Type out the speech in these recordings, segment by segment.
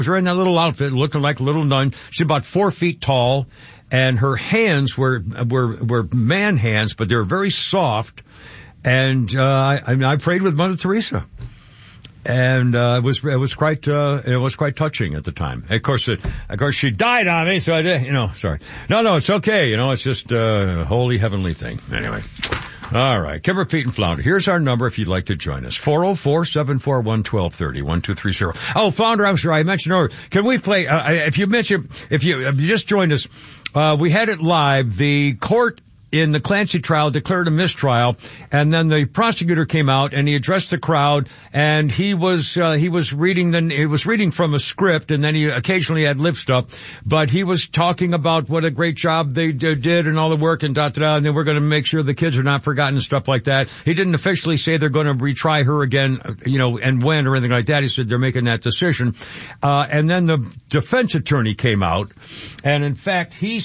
was wearing that little outfit, looking like a little nun. She's about 4 feet tall, and her hands were man hands, but they were very soft. And I prayed with Mother Teresa, and it was quite touching at the time. Of course, she died on me, so I did, sorry. No, it's okay. It's just a holy heavenly thing. Anyway. All right. Kimber, Pete, and Flounder. Here's our number if you'd like to join us. 404-741-1230, 1230. Oh, Flounder, I'm sorry. I mentioned earlier. Can we play, if you just joined us, we had it live. The court in the Clancy trial declared a mistrial, and then the prosecutor came out and he addressed the crowd, and he was reading from a script, and then he occasionally had lip stuff, but he was talking about what a great job they did and all the work and and then we're going to make sure the kids are not forgotten and stuff like that. He didn't officially say they're going to retry her again, and when or anything like that. He said they're making that decision. And then the defense attorney came out, and in fact, he's,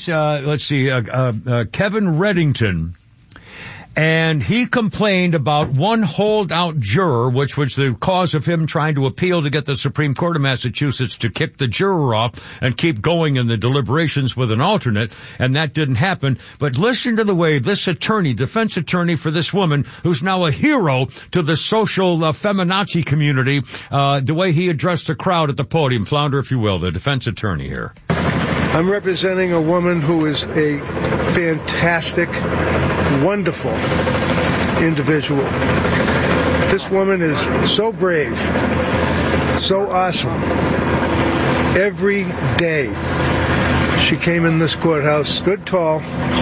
Kevin Reddington, and he complained about one holdout juror, which was the cause of him trying to appeal to get the Supreme Court of Massachusetts to kick the juror off and keep going in the deliberations with an alternate, and that didn't happen. But listen to the way this defense attorney for this woman, who's now a hero to the social feminazi community, the way he addressed the crowd at the podium. Flounder, if you will, the defense attorney here. I'm representing a woman who is a fantastic, wonderful individual. This woman is so brave, so awesome. Every day she came in this courthouse, stood tall.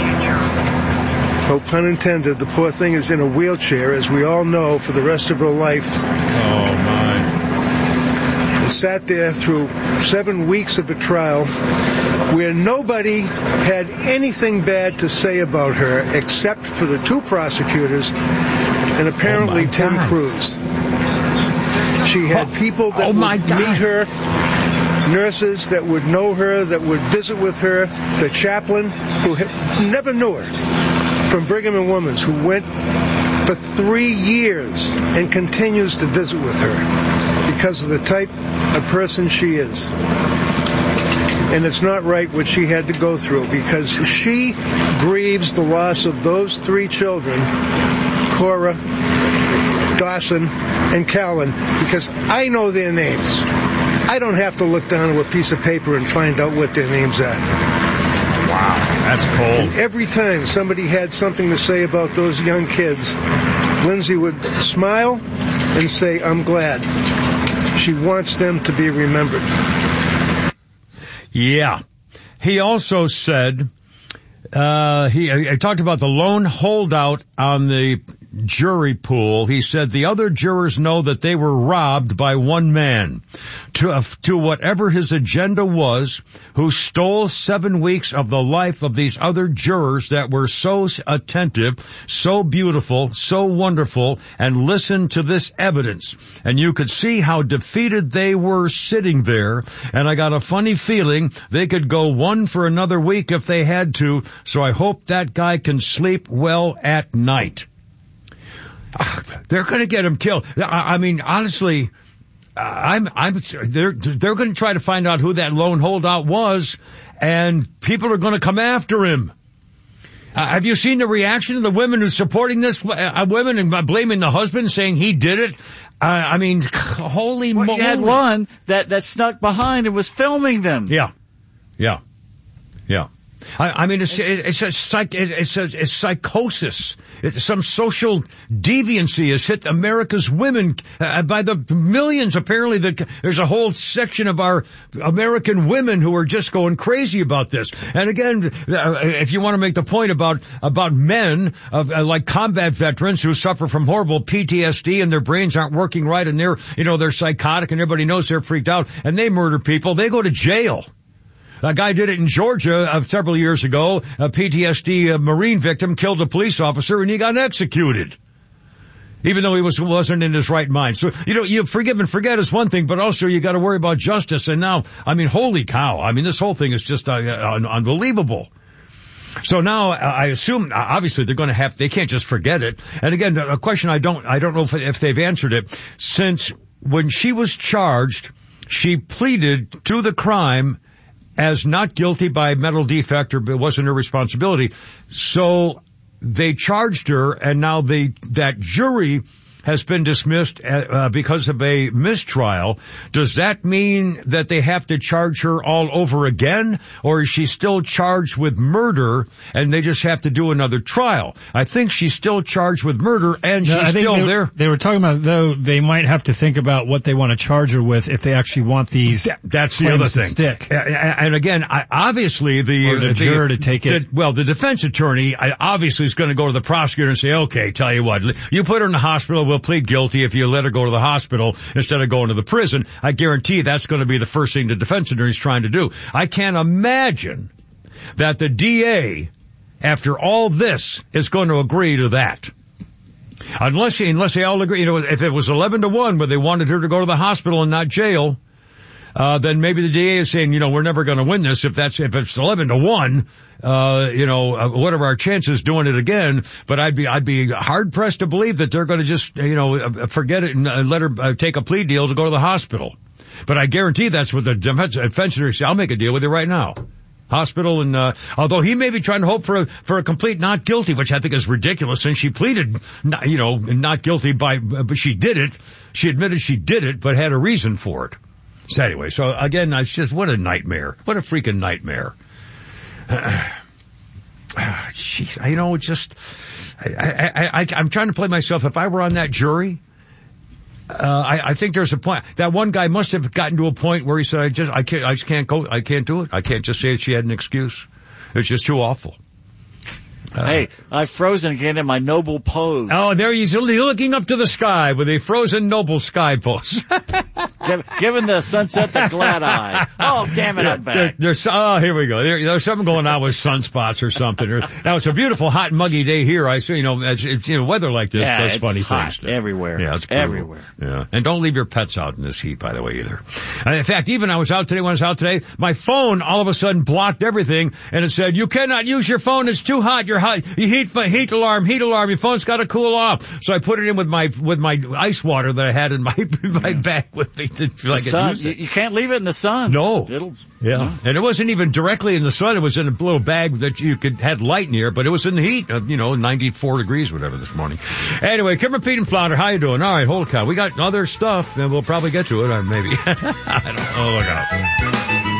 No pun intended, the poor thing is in a wheelchair, as we all know, for the rest of her life. Oh, my. And sat there through 7 weeks of a trial where nobody had anything bad to say about her except for the two prosecutors and apparently Tim Cruz. She had people that would meet her, nurses that would know her, that would visit with her, the chaplain who never knew her from Brigham and Women's, who went for 3 years and continues to visit with her because of the type of person she is. And it's not right what she had to go through, because she grieves the loss of those 3 children, Cora, Dawson, and Callan, because I know their names. I don't have to look down at a piece of paper and find out what their names are. Wow, that's cold. And every time somebody had something to say about those young kids, Lindsay would smile and say, I'm glad. She wants them to be remembered. Yeah. He also said, he talked about the lone holdout on the jury pool. He said the other jurors know that they were robbed by one man to whatever his agenda was, who stole 7 weeks of the life of these other jurors that were so attentive, so beautiful, so wonderful, and listened to this evidence. And you could see how defeated they were sitting there, and I got a funny feeling they could go one for another week if they had to, so I hope that guy can sleep well at night. They're going to get him killed. I mean, honestly, they're going to try to find out who that lone holdout was, and people are going to come after him. Have you seen the reaction of the women who's supporting this? Women and blaming the husband, saying he did it. I mean, holy moly! You had one that snuck behind and was filming them. Yeah. I mean, it's psychosis. It's some social deviancy has hit America's women by the millions. Apparently, there's a whole section of our American women who are just going crazy about this. And again, if you want to make the point about men like combat veterans who suffer from horrible PTSD and their brains aren't working right, and they're psychotic, and everybody knows they're freaked out, and they murder people, they go to jail. A guy did it in Georgia several years ago. A PTSD Marine victim killed a police officer, and he got executed, even though he wasn't in his right mind. So, you forgive and forget is one thing, but also you got to worry about justice. And now, I mean, holy cow. I mean, this whole thing is just unbelievable. So now, I assume, obviously, they can't just forget it. And again, a question I don't know if they've answered it. Since when she was charged she pleaded to the crime as not guilty by mental defect, or it wasn't her responsibility. So they charged her, and now that jury has been dismissed because of a mistrial. Does that mean that they have to charge her all over again, or is she still charged with murder and they just have to do another trial? I think she's still charged with murder, and she's still there. They were talking about, though, they might have to think about what they want to charge her with if they actually want these. That's the other thing. Stick. And again, obviously the juror to take it. The defense attorney obviously is going to go to the prosecutor and say, okay, tell you what, you put her in the hospital, we'll plead guilty if you let her go to the hospital instead of going to the prison. I guarantee that's going to be the first thing the defense attorney is trying to do. I can't imagine that the DA, after all this, is going to agree to that. Unless they all agree, if it was 11-1 where they wanted her to go to the hospital and not jail, then maybe the DA is saying, we're never going to win this if it's 11-1. What are our chances doing it again? But I'd be hard pressed to believe that they're going to just, forget it and let her take a plea deal to go to the hospital. But I guarantee that's what the defense attorney said. I'll make a deal with you right now. Hospital, and although he may be trying to hope for a complete not guilty, which I think is ridiculous, since she pleaded, not guilty but she did it. She admitted she did it, but had a reason for it. So anyway, again, it's just, what a nightmare. What a freaking nightmare. Jeez, I'm trying to play myself. If I were on that jury, I think there's a point. That one guy must have gotten to a point where he said, I just can't go. I can't do it. I can't just say that she had an excuse. It's just too awful. Hey, I've frozen again in my noble pose. Oh, there he's looking up to the sky with a frozen noble sky pose. Giving the sunset the glad eye. Oh, damn it, I'm back. Here we go. There's something going on with sunspots or something. Now, it's a beautiful, hot, muggy day here. I see, weather like this does funny things. Everywhere. Yeah, it's brutal. Everywhere. Yeah. And don't leave your pets out in this heat, by the way, either. In fact, even when I was out today, my phone all of a sudden blocked everything, and it said, you cannot use your phone, it's too hot, you're hot. Heat alarm, your phone's got to cool off. So I put it in with my ice water that I had in my bag with me. You can't leave it in the sun. No. And it wasn't even directly in the sun. It was in a little bag that you had light near, but it was in the heat of, 94 degrees, whatever, this morning. Anyway, Kimmer, Pete, and Flounder, how you doing? All right, hold cow. We got other stuff, and we'll probably get to it, maybe. I don't know. Look out.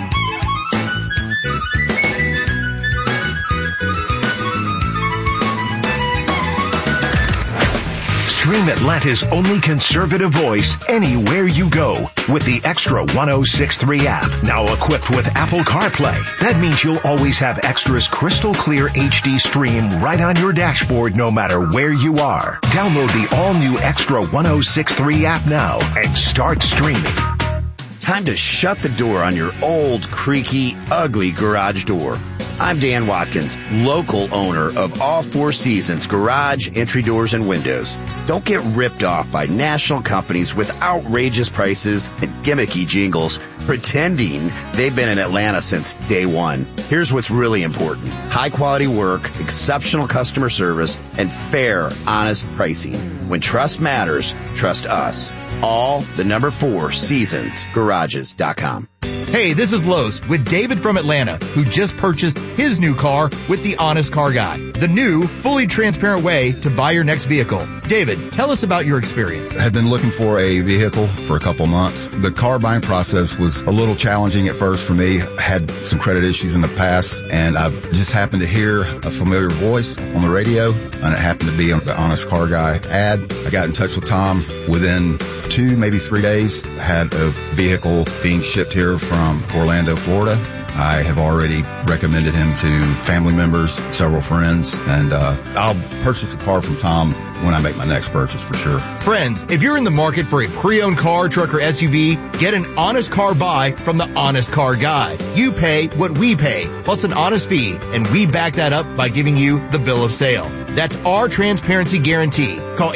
Stream Atlanta's only conservative voice anywhere you go with the Extra 106.3 app. Now equipped with Apple CarPlay. That means you'll always have Extra's crystal clear HD stream right on your dashboard no matter where you are. Download the all-new Extra 106.3 app now and start streaming. Time to shut the door on your old, creaky, ugly garage door. I'm Dan Watkins, local owner of All Four Seasons Garage, Entry Doors, and Windows. Don't get ripped off by national companies with outrageous prices and gimmicky jingles pretending they've been in Atlanta since day one. Here's what's really important. High quality work, exceptional customer service, and fair, honest pricing. When trust matters, trust us. All the number 4 seasonsgarages.com. Hey, this is Los with David from Atlanta, who just purchased his new car with the Honest Car Guy, the new, fully transparent way to buy your next vehicle. David, tell us about your experience. I had been looking for a vehicle for a couple months. The car buying process was a little challenging at first for me. I had some credit issues in the past, and I just happened to hear a familiar voice on the radio, and it happened to be on the Honest Car Guy ad. I got in touch with Tom. Within 2, maybe 3 days, I had a vehicle being shipped here from Orlando, Florida. I have already recommended him to family members, several friends, and I'll purchase a car from Tom when I make my next purchase for sure. Friends, if you're in the market for a pre-owned car, truck, or SUV, get an honest car buy from the Honest Car Guy. You pay what we pay, plus an honest fee, and we back that up by giving you the bill of sale. That's our transparency guarantee. Call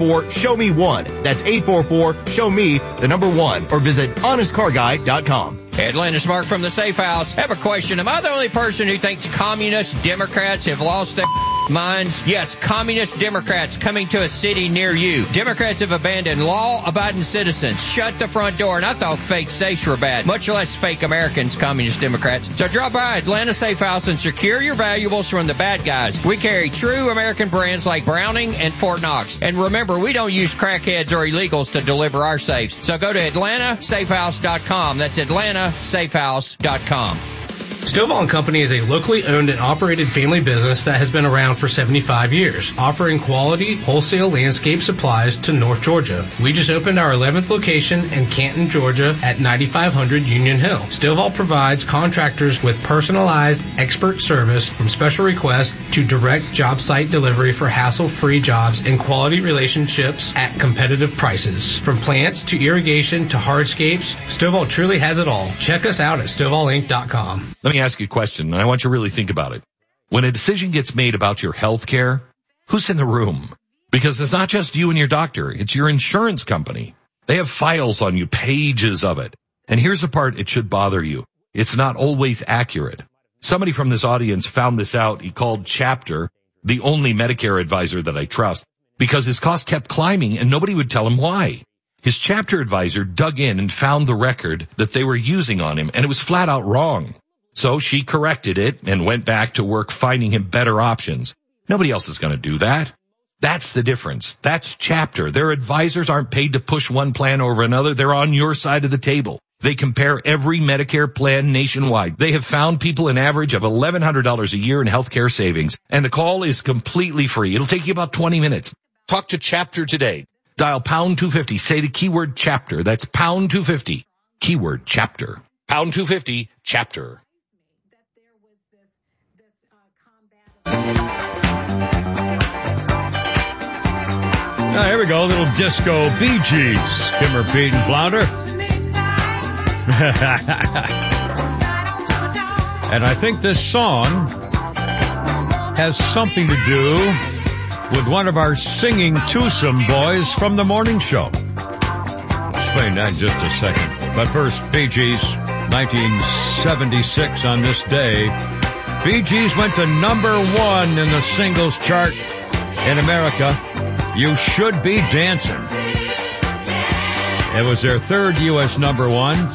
844-SHOW-ME-1. That's 844-SHOW-ME, the number 1, or visit honestcarguy.com. Atlanta's Mark from the Safe House. Have a question. Am I the only person who thinks communist Democrats have lost their minds? Yes, communist Democrats coming to a city near you. Democrats have abandoned law-abiding citizens, shut the front door, and I thought fake safes were bad, much less fake Americans, communist Democrats. So drop by Atlanta Safe House and secure your valuables from the bad guys. We carry true American brands like Browning and Fort Knox. And remember, we don't use crackheads or illegals to deliver our safes. So go to AtlantaSafehouse.com. That's AtlantaSafehouse.com. Stovall & Company is a locally owned and operated family business that has been around for 75 years, offering quality wholesale landscape supplies to North Georgia. We just opened our 11th location in Canton, Georgia at 9500 Union Hill. Stovall provides contractors with personalized expert service from special requests to direct job site delivery for hassle-free jobs and quality relationships at competitive prices. From plants to irrigation to hardscapes, Stovall truly has it all. Check us out at StovallInc.com. Let me ask you a question, and I want you to really think about it. When a decision gets made about your health care, who's in the room? Because it's not just you and your doctor, it's your insurance company. They have files on you, pages of it. And here's the part it should bother you. It's not always accurate. Somebody from this audience found this out. He called Chapter, the only Medicare advisor that I trust, because his cost kept climbing and nobody would tell him why. His Chapter advisor dug in and found the record that they were using on him, and it was flat out wrong. So she corrected it and went back to work finding him better options. Nobody else is going to do that. That's the difference. That's Chapter. Their advisors aren't paid to push one plan over another. They're on your side of the table. They compare every Medicare plan nationwide. They have found people an average of $1,100 a year in healthcare savings, and the call is completely free. It'll take you about 20 minutes. Talk to Chapter today. Dial pound 250. Say the keyword Chapter. That's pound 250. Keyword Chapter. Pound 250 Chapter. Here we go, a little disco Bee Gees. Kimmer, Pete, and Flounder. And I think this song has something to do with one of our singing twosome boys from the morning show. I'll explain that in just a second. But first, Bee Gees, 1976 on this day. Bee Gees went to number 1 in the singles chart in America. You Should Be Dancing. It was their third U.S. number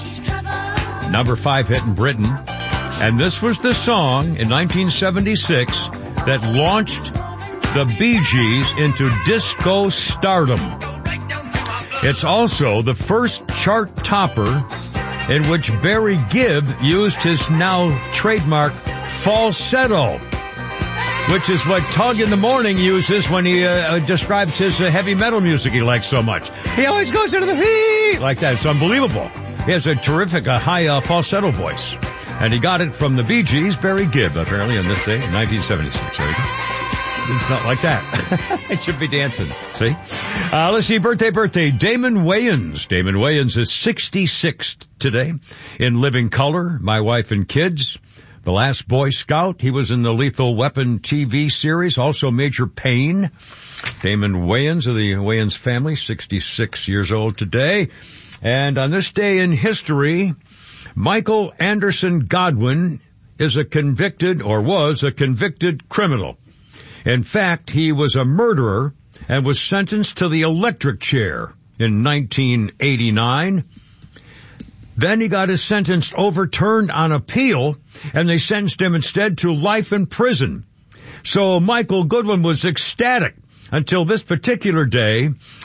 1, number 5 hit in Britain. And this was the song in 1976 that launched the Bee Gees into disco stardom. It's also the first chart topper in which Barry Gibb used his now trademark falsetto, which is what Tug in the Morning uses when he describes his heavy metal music he likes so much. He always goes into the heat like that. It's unbelievable. He has a terrific high falsetto voice. And he got it from the Bee Gees, Barry Gibb, apparently, on this day, 1976. There you go. It's not like that. It should be dancing. See? Let's see. Birthday. Damon Wayans. Damon Wayans is 66 today. In Living Color, My Wife and Kids. The Last Boy Scout. He was in the Lethal Weapon TV series. Also Major Payne. Damon Wayans of the Wayans family, 66 years old today. And on this day in history, Michael Anderson Godwin is was a convicted criminal. In fact, he was a murderer and was sentenced to the electric chair in 1989. Then he got his sentence overturned on appeal, and they sentenced him instead to life in prison. So Michael Goodwin was ecstatic until this particular day,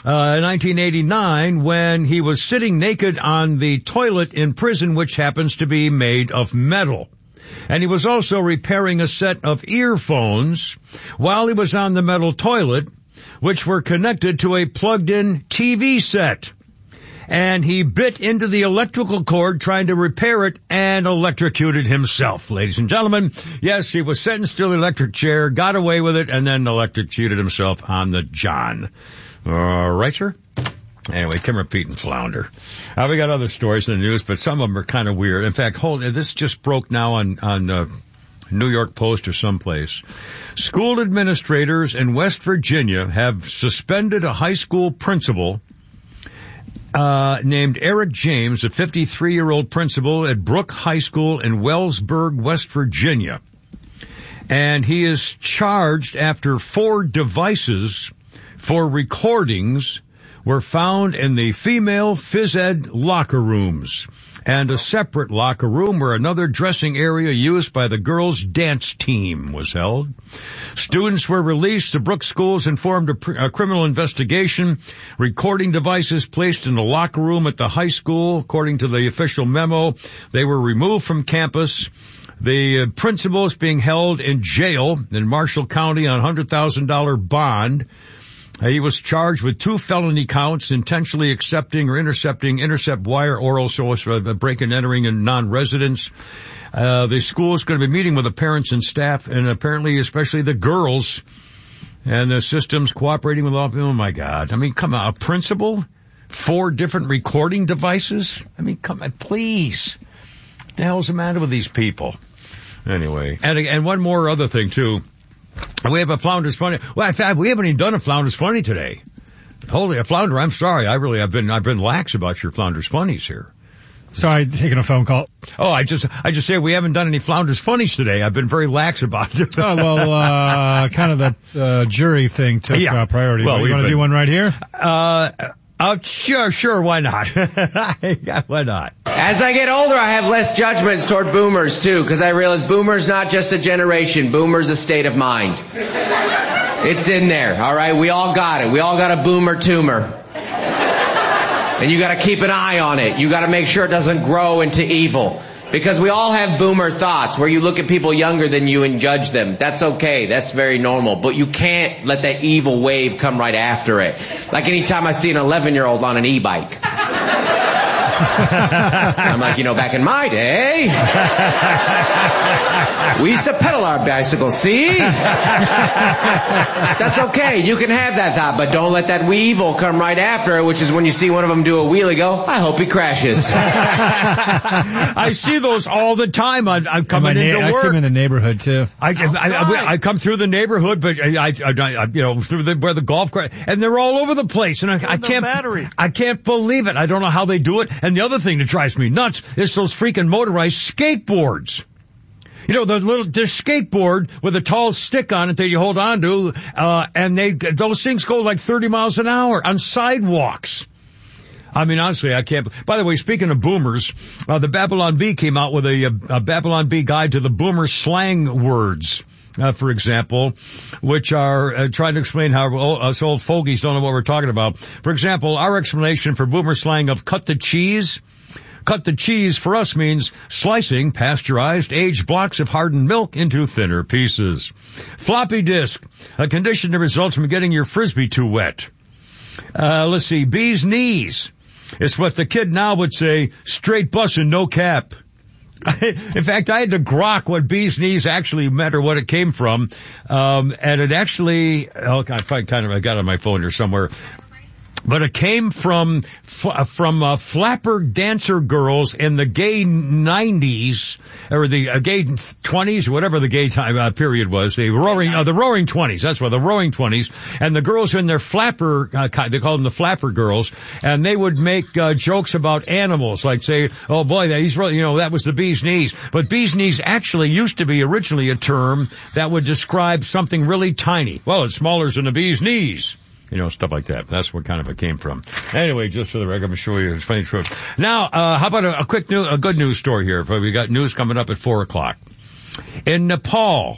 1989, when he was sitting naked on the toilet in prison, which happens to be made of metal. And he was also repairing a set of earphones while he was on the metal toilet, which were connected to a plugged-in TV set. And he bit into the electrical cord trying to repair it and electrocuted himself. Ladies and gentlemen, yes, he was sentenced to the electric chair, got away with it, and then electrocuted himself on the john. All right, sir? Anyway, Kimmer, Pete, and Flounder. We got other stories in the news, but some of them are kind of weird. In fact, this just broke now on New York Post or someplace. School administrators in West Virginia have suspended a high school principal named Eric James, a 53-year-old principal at Brook High School in Wellsburg, West Virginia. And he is charged after 4 devices for recordings were found in the female phys ed locker rooms and a separate locker room where another dressing area used by the girls' dance team was held. Students were released. The Brook schools informed a criminal investigation. Recording devices placed in the locker room at the high school, according to the official memo. They were removed from campus. The principal is being held in jail in Marshall County on a $100,000 bond. He was charged with 2 felony counts, intentionally accepting or intercept wire oral source, break and entering in non-residents. The school is going to be meeting with the parents and staff, and apparently especially the girls, and the system's cooperating with all. Oh my God. I mean, come on, a principal? 4 different recording devices? I mean, come on, please. What the hell's the matter with these people? Anyway, and one more other thing too. We have a Flounders Funny. Well, in fact, we haven't even done a Flounders Funny today. Holy, a Flounder, I'm sorry. I've been lax about your Flounders Funnies here. Sorry, taking a phone call. Oh, I just say we haven't done any Flounders Funnies today. I've been very lax about it. Oh, well, kind of that, jury thing took, priority. Well, you want to do one right here? Sure, why not? Yeah, why not? As I get older, I have less judgments toward boomers, too, because I realize boomers not just a generation. Boomers a state of mind. It's in there, all right? We all got it. We all got a boomer tumor. And you got to keep an eye on it. You got to make sure it doesn't grow into evil. Because we all have boomer thoughts where you look at people younger than you and judge them. That's okay. That's very normal. But you can't let that evil wave come right after it. Like anytime I see an 11-year-old on an e-bike. I'm like, back in my day, we used to pedal our bicycles, see? That's okay. You can have that thought, but don't let that evil come right after it, which is when you see one of them do a wheelie, go, I hope he crashes. I see those all the time. I'm coming into work. I see them in the neighborhood, too. I come through the neighborhood, but I through where the golf cart, and they're all over the place, and I can't believe it. I don't know how they do it. And the other thing that drives me nuts is those freaking motorized skateboards. The skateboard with a tall stick on it that you hold on to, and those things go like 30 miles an hour on sidewalks. I mean, honestly, I can't. By the way, speaking of boomers, the Babylon Bee came out with a Babylon Bee guide to the boomer slang words. For example, which are trying to explain how us old fogies don't know what we're talking about. For example, our explanation for boomer slang of cut the cheese. Cut the cheese for us means slicing pasteurized aged blocks of hardened milk into thinner pieces. Floppy disk, a condition that results from getting your Frisbee too wet. Let's see, bee's knees. It's what the kid now would say, straight bussin', no cap. In fact, I had to grok what bee's knees actually meant or what it came from. And it actually, I got it on my phone here somewhere. But it came from flapper dancer girls in the gay 90s, or the gay 20s, whatever the gay time period was. The roaring 20s. That's what, the roaring 20s. And the girls in their flapper, they call them the flapper girls, and they would make jokes about animals, like say, oh boy, that was the bee's knees. But bee's knees actually used to be originally a term that would describe something really tiny. Well, it's smaller than a bee's knees. Stuff like that. That's where kind of it came from. Anyway, just for the record, I'm going to show you it's funny truth. Now, how about a good news story here? We got news coming up at 4:00. In Nepal,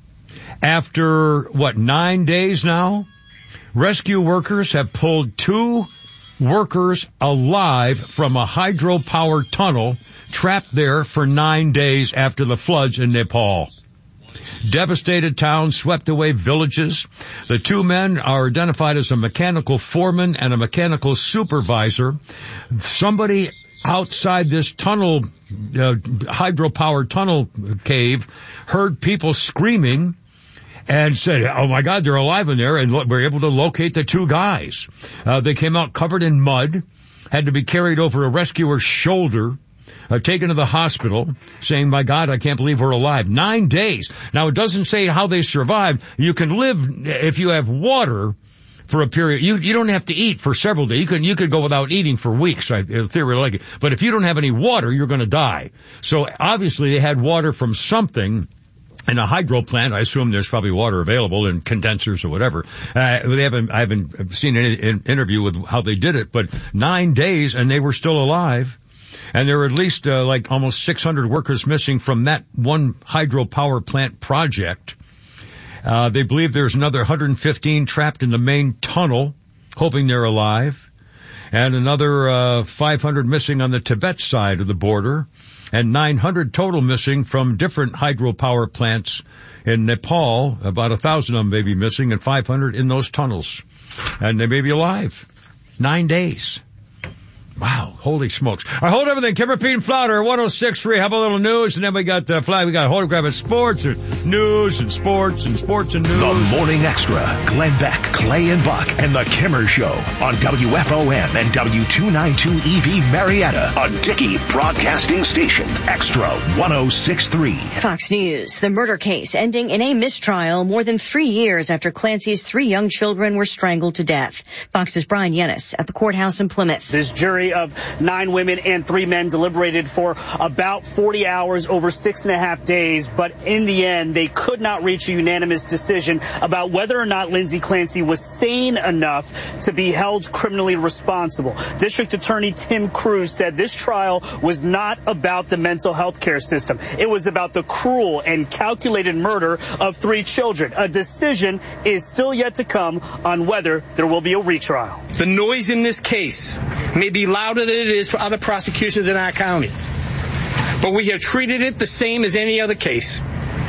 after 9 days now, rescue workers have pulled 2 workers alive from a hydropower tunnel trapped there for 9 days after the floods in Nepal. Devastated towns, swept away villages. The 2 men are identified as a mechanical foreman and a mechanical supervisor. Somebody outside this tunnel, hydropower tunnel cave, heard people screaming and said, oh my God, they're alive in there, and were able to locate the 2 guys. They came out covered in mud, had to be carried over a rescuer's shoulder, taken to the hospital, saying, my God, I can't believe we're alive. 9 days. Now, it doesn't say how they survived. You can live, if you have water, for a period. You don't have to eat for several days. You could go without eating for weeks, theoretically. But if you don't have any water, you're going to die. So obviously they had water from something. In a hydro plant, I assume there's probably water available in condensers or whatever. I haven't seen any interview with how they did it, but 9 days and they were still alive. And there were at least like almost 600 workers missing from that one hydropower plant project. They believe there's another 115 trapped in the main tunnel, hoping they're alive. And another 500 missing on the Tibet side of the border. And 900 total missing from different hydropower plants in Nepal. About 1,000 of them may be missing and 500 in those tunnels. And they may be alive. 9 days. Wow, holy smokes. I hold everything. Kimber, Pete, and Flounder, 106.3. Have a little news, and then we got we got Holy Grab sports, and news, and sports, and sports, and news. The Morning Extra, Glenn Beck, Clay and Buck, and The Kimmer Show on WFOM and W292EV Marietta, a Dickey Broadcasting Station, Extra 106.3. Fox News, the murder case ending in a mistrial more than 3 years after Clancy's 3 young children were strangled to death. Fox's Brian Yennis at the courthouse in Plymouth. This jury of 9 women and 3 men deliberated for about 40 hours over 6.5 days, but in the end, they could not reach a unanimous decision about whether or not Lindsay Clancy was sane enough to be held criminally responsible. District Attorney Tim Cruz said this trial was not about the mental health care system. It was about the cruel and calculated murder of 3 children. A decision is still yet to come on whether there will be a retrial. The noise in this case may be louder than it is for other prosecutions in our county, but we have treated it the same as any other case.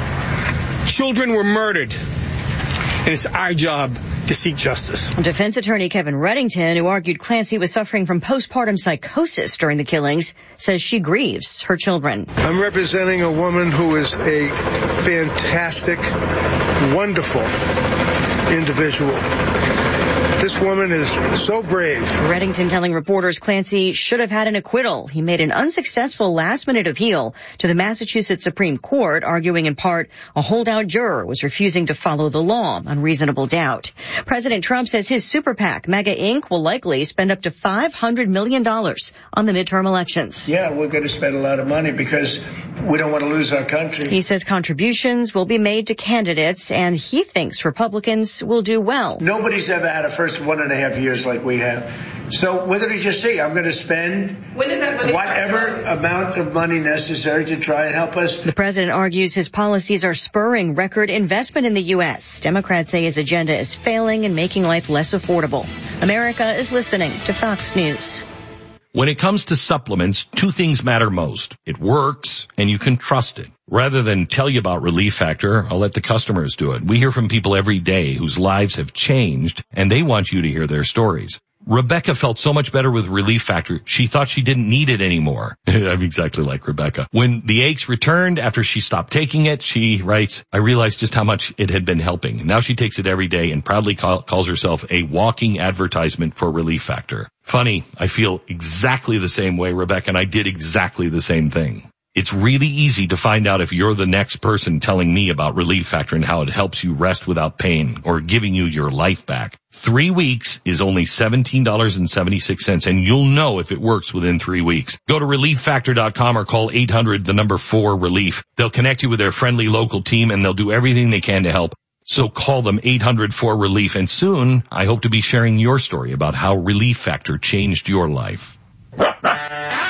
Children were murdered, and it's our job to seek justice. Defense attorney Kevin Reddington, who argued Clancy was suffering from postpartum psychosis during the killings, says she grieves her children. I'm representing a woman who is a fantastic, wonderful individual. This woman is so brave. Reddington telling reporters Clancy should have had an acquittal. He made an unsuccessful last-minute appeal to the Massachusetts Supreme Court, arguing in part a holdout juror was refusing to follow the law on reasonable doubt. President Trump says his super PAC, MAGA Inc., will likely spend up to $500 million on the midterm elections. Yeah, we're going to spend a lot of money because we don't want to lose our country. He says contributions will be made to candidates, and he thinks Republicans will do well. Nobody's ever had a first 1.5 years like we have. So what did he just say? I'm going to spend whatever amount of money necessary to try and help us. The president argues his policies are spurring record investment in the U.S. Democrats say his agenda is failing and making life less affordable. America is listening to Fox News. When it comes to supplements, 2 things matter most. It works, and you can trust it. Rather than tell you about Relief Factor, I'll let the customers do it. We hear from people every day whose lives have changed, and they want you to hear their stories. Rebecca felt so much better with Relief Factor, she thought she didn't need it anymore. I'm exactly like Rebecca. When the aches returned after she stopped taking it, she writes, I realized just how much it had been helping. Now she takes it every day and proudly calls herself a walking advertisement for Relief Factor. Funny, I feel exactly the same way, Rebecca, and I did exactly the same thing. It's really easy to find out if you're the next person telling me about Relief Factor and how it helps you rest without pain or giving you your life back. 3 weeks is only $17.76, and you'll know if it works within 3 weeks. Go to ReliefFactor.com or call 800-4-RELIEF. They'll connect you with their friendly local team, and they'll do everything they can to help. So call them 800-4-RELIEF, and soon I hope to be sharing your story about how Relief Factor changed your life.